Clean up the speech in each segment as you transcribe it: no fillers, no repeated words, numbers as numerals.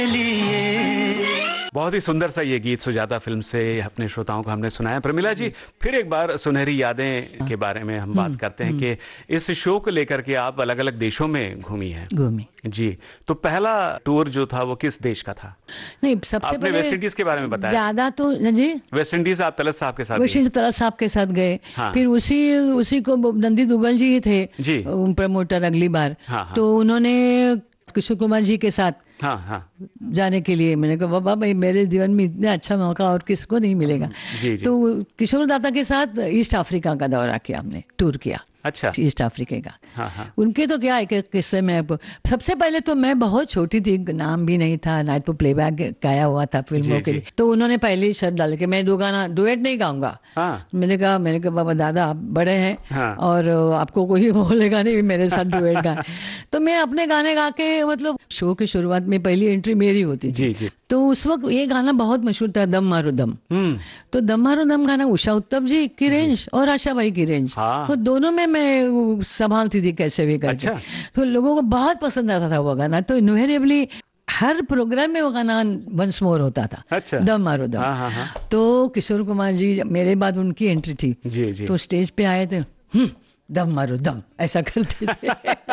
बहुत ही सुंदर सा ये गीत सुजाता फिल्म से अपने श्रोताओं को हमने सुनाया। प्रमिला जी, फिर एक बार सुनहरी यादें के बारे में हम बात करते हैं कि इस शो को लेकर के आप अलग अलग देशों में घूमी हैं। जी, तो पहला टूर जो था वो किस देश का था? नहीं, सबसे आपने वेस्ट इंडीज के बारे में बताया। ज्यादा तो जी वेस्ट इंडीज आप तलत साहब के साथ, वेस्ट इंडीज तलत साहब के साथ गए। हाँ। फिर उसी को नंदी दुग्गल जी थे जी प्रमोटर अगली बार। हाँ। तो उन्होंने किशोर कुमार जी के साथ जाने के लिए, मैंने कहा बाबा भाई मेरे जीवन में इतना अच्छा मौका और किसको नहीं मिलेगा। जी जी। तो किशोर दादा के साथ ईस्ट अफ्रीका का दौरा किया, हमने टूर किया। अच्छा, ईस्ट अफ्रीका का। उनके तो क्या एक किस्से में, सबसे पहले तो मैं बहुत छोटी थी, नाम भी नहीं था ना, तो प्लेबैक गाया हुआ था फिल्मों के लिए। तो उन्होंने पहले ही शर्त डाल के मैं दो गाना डुएट नहीं गाऊंगा। मैंने कहा बाबा दादा आप बड़े हैं और आपको कोई बोलेगा नहीं मेरे साथ डुएट गा। तो मैं अपने गाने गा के, मतलब शो की शुरुआत में पहली एंट्री मेरी होती थी। तो उस वक्त ये गाना बहुत मशहूर था, दम मारो दम। तो दम मारो दम गाना उषा उत्तम जी की रेंज और आशा भाई की रेंज, तो दोनों में मैं संभालती थी कैसे भी करके। तो लोगों को बहुत पसंद आता था वो गाना। तो इनवेरिएबली हर प्रोग्राम में वो गाना वंस मोर होता था। अच्छा। दम मारो दम। तो किशोर कुमार जी मेरे बाद उनकी एंट्री थी। जी। तो स्टेज पे आए थे, दम मारो दम ऐसा करते थे।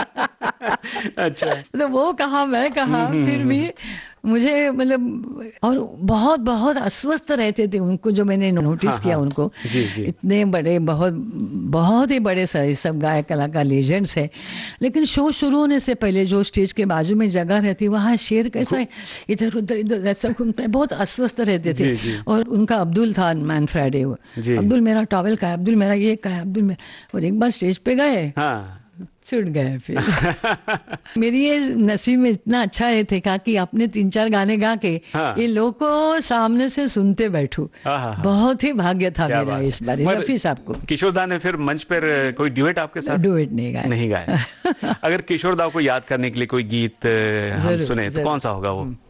अच्छा। तो वो कहा मैं कहा, फिर भी मुझे मतलब, और बहुत बहुत अस्वस्थ रहते थे उनको, जो मैंने नोटिस किया उनको। जी। इतने बड़े, बहुत ही बड़े सब गायक कलाकार लेजेंड्स है, लेकिन शो शुरू होने से पहले जो स्टेज के बाजू में जगह रहती, वहाँ शेर कैसा इधर उधर ऐसा घूमता है, बहुत अस्वस्थ रहते थे। जी। और उनका अब्दुल था मैन फ्राइडे, अब्दुल मेरा टॉवेल का है, अब्दुल मेरा ये का है, अब्दुल मेरा। और एक बार स्टेज पे गए, छूट गए फिर। मेरी ये नसीब में इतना अच्छा है थे कि आपने 3-4 गाने गा के ये लोगों को सामने से सुनते बैठू। बहुत ही भाग्य था मेरा इस बार। रफी साहब को किशोरदा ने फिर मंच पर कोई ड्यूएट आपके साथ? ड्यूएट नहीं गाया। अगर किशोरदा को याद करने के लिए कोई गीत हम सुने तो कौन सा होगा वो?